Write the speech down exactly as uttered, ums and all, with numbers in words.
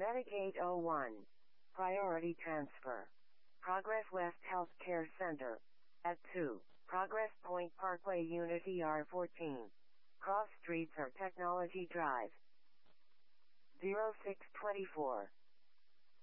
Medicaid oh one. Priority transfer. Progress West Healthcare Center. At two. Progress Point Parkway Unit E R fourteen. Cross Streets or Technology Drive. zero six two four.